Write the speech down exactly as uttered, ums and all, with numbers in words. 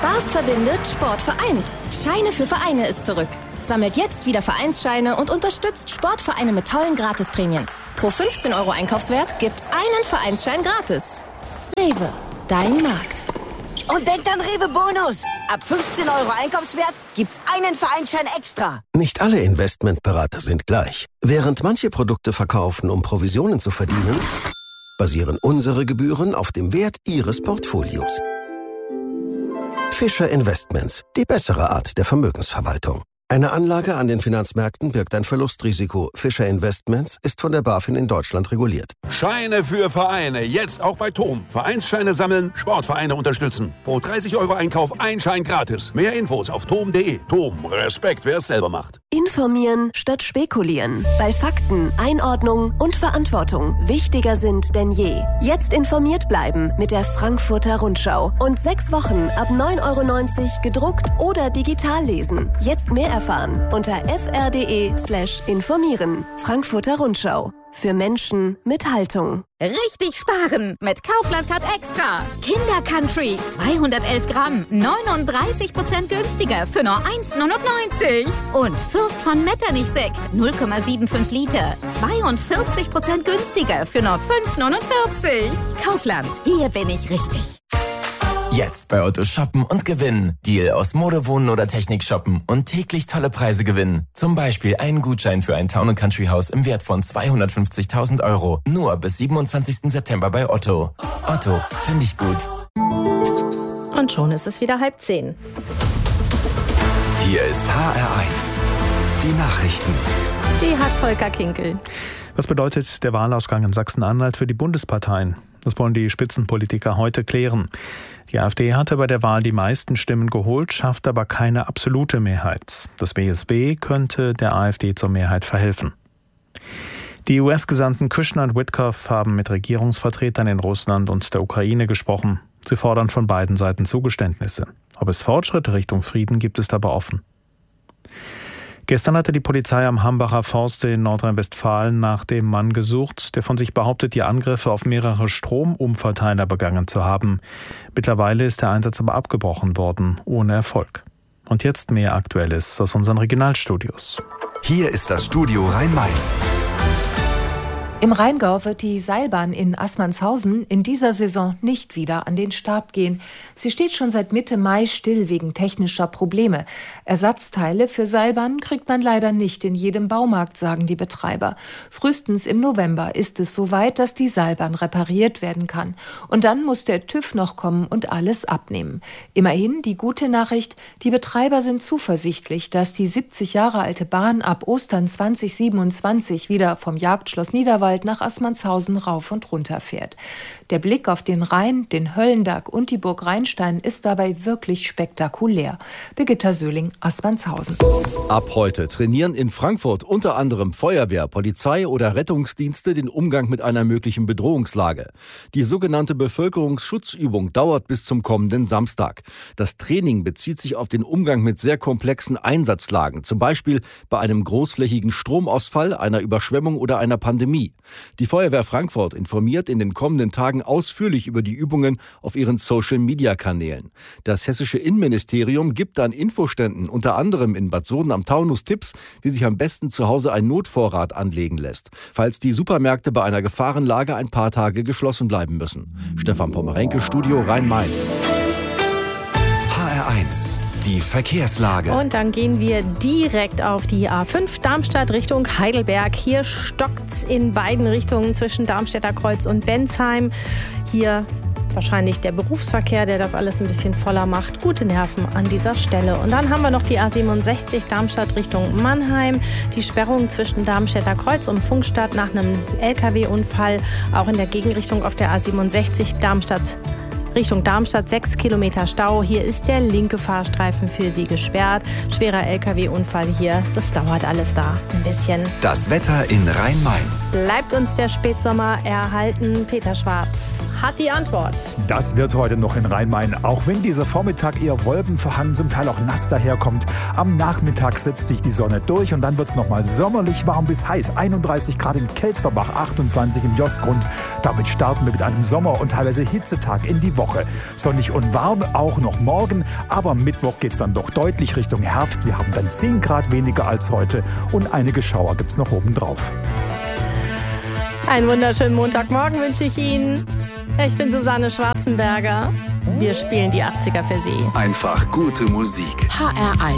Spaß verbindet, Sport vereint. Scheine für Vereine ist zurück. Sammelt jetzt wieder Vereinsscheine und unterstützt Sportvereine mit tollen Gratisprämien. Pro fünfzehn Euro Einkaufswert gibt's einen Vereinsschein gratis. Rewe, dein Markt. Und denkt an Rewe Bonus. Ab fünfzehn Euro Einkaufswert gibt's einen Vereinsschein extra. Nicht alle Investmentberater sind gleich. Während manche Produkte verkaufen, um Provisionen zu verdienen, basieren unsere Gebühren auf dem Wert Ihres Portfolios. Fischer Investments, die bessere Art der Vermögensverwaltung. Eine Anlage an den Finanzmärkten birgt ein Verlustrisiko. Fischer Investments ist von der BaFin in Deutschland reguliert. Scheine für Vereine, jetzt auch bei T O M. Vereinsscheine sammeln, Sportvereine unterstützen. Pro dreißig Euro Einkauf ein Schein gratis. Mehr Infos auf tom punkt de. T O M, Respekt, wer es selber macht. Informieren statt spekulieren. Weil Fakten, Einordnung und Verantwortung wichtiger sind denn je. Jetzt informiert bleiben mit der Frankfurter Rundschau. Und sechs Wochen ab neun Euro neunzig gedruckt oder digital lesen. Jetzt mehr erfahren unter fr.de slash informieren. Frankfurter Rundschau. Für Menschen mit Haltung. Richtig sparen mit Kaufland Card Extra. Kinder Country zweihundertelf Gramm, neununddreißig Prozent günstiger für nur eins Komma neunundneunzig. Und Fürst von Metternich Sekt null Komma fünfundsiebzig Liter, zweiundvierzig Prozent günstiger für nur fünf Komma neunundvierzig. Kaufland, hier bin ich richtig. Jetzt bei Otto shoppen und gewinnen. Deal aus Mode, Wohnen oder Technik shoppen und täglich tolle Preise gewinnen. Zum Beispiel einen Gutschein für ein Town and Country Haus im Wert von zweihundertfünfzigtausend Euro. Nur bis siebenundzwanzigsten September bei Otto. Otto, finde ich gut. Und schon ist es wieder halb zehn. Hier ist H R eins. Die Nachrichten. Die hat Volker Kinkel. Was bedeutet der Wahlausgang in Sachsen-Anhalt für die Bundesparteien? Das wollen die Spitzenpolitiker heute klären. Die AfD hatte bei der Wahl die meisten Stimmen geholt, schafft aber keine absolute Mehrheit. Das W S W könnte der AfD zur Mehrheit verhelfen. Die U S-Gesandten Kushner und Witkoff haben mit Regierungsvertretern in Russland und der Ukraine gesprochen. Sie fordern von beiden Seiten Zugeständnisse. Ob es Fortschritte Richtung Frieden gibt, ist aber offen. Gestern hatte die Polizei am Hambacher Forste in Nordrhein-Westfalen nach dem Mann gesucht, der von sich behauptet, die Angriffe auf mehrere Stromumverteiler begangen zu haben. Mittlerweile ist der Einsatz aber abgebrochen worden, ohne Erfolg. Und jetzt mehr Aktuelles aus unseren Regionalstudios. Hier ist das Studio Rhein-Main. Im Rheingau wird die Seilbahn in Assmannshausen in dieser Saison nicht wieder an den Start gehen. Sie steht schon seit Mitte Mai still wegen technischer Probleme. Ersatzteile für Seilbahnen kriegt man leider nicht in jedem Baumarkt, sagen die Betreiber. Frühestens im November ist es soweit, dass die Seilbahn repariert werden kann. Und dann muss der TÜV noch kommen und alles abnehmen. Immerhin die gute Nachricht, die Betreiber sind zuversichtlich, dass die siebzig Jahre alte Bahn ab Ostern zweitausendsiebenundzwanzig wieder vom Jagdschloss Niederwald nach Assmannshausen rauf und runter fährt. Der Blick auf den Rhein, den Höllenberg und die Burg Rheinstein ist dabei wirklich spektakulär. Birgitta Söhling, Assmannshausen. Ab heute trainieren in Frankfurt unter anderem Feuerwehr, Polizei oder Rettungsdienste den Umgang mit einer möglichen Bedrohungslage. Die sogenannte Bevölkerungsschutzübung dauert bis zum kommenden Samstag. Das Training bezieht sich auf den Umgang mit sehr komplexen Einsatzlagen, zum Beispiel bei einem großflächigen Stromausfall, einer Überschwemmung oder einer Pandemie. Die Feuerwehr Frankfurt informiert in den kommenden Tagen ausführlich über die Übungen auf ihren Social-Media-Kanälen. Das hessische Innenministerium gibt an Infoständen unter anderem in Bad Soden am Taunus Tipps, wie sich am besten zu Hause ein Notvorrat anlegen lässt, falls die Supermärkte bei einer Gefahrenlage ein paar Tage geschlossen bleiben müssen. Stefan Pomerenke, Studio Rhein-Main. H R eins. Die Verkehrslage. Und dann gehen wir direkt auf die A fünf Darmstadt Richtung Heidelberg. Hier stockt's in beiden Richtungen zwischen Darmstädter Kreuz und Bensheim. Hier wahrscheinlich der Berufsverkehr, der das alles ein bisschen voller macht. Gute Nerven an dieser Stelle. Und dann haben wir noch die A siebenundsechzig Darmstadt Richtung Mannheim. Die Sperrung zwischen Darmstädter Kreuz und Pfungstadt nach einem L K W-Unfall. Auch in der Gegenrichtung auf der A siebenundsechzig Darmstadt Richtung Darmstadt, sechs Kilometer Stau. Hier ist der linke Fahrstreifen für Sie gesperrt. Schwerer L K W-Unfall hier. Das dauert alles da ein bisschen. Das Wetter in Rhein-Main. Bleibt uns der Spätsommer erhalten? Peter Schwarz hat die Antwort. Das wird heute noch in Rhein-Main, auch wenn dieser Vormittag eher wolkenverhangen, zum Teil auch nass daherkommt. Am Nachmittag setzt sich die Sonne durch und dann wird es nochmal sommerlich warm bis heiß. einunddreißig Grad in Kelsterbach, achtundzwanzig im Josgrund. Damit starten wir mit einem Sommer- und teilweise Hitzetag in die Woche. Sonnig und warm auch noch morgen, aber am Mittwoch geht es dann doch deutlich Richtung Herbst. Wir haben dann zehn Grad weniger als heute und einige Schauer gibt es noch oben drauf. Einen wunderschönen Montagmorgen wünsche ich Ihnen. Ich bin Susanne Schwarzenberger. Wir spielen die achtziger für Sie. Einfach gute Musik. H R eins.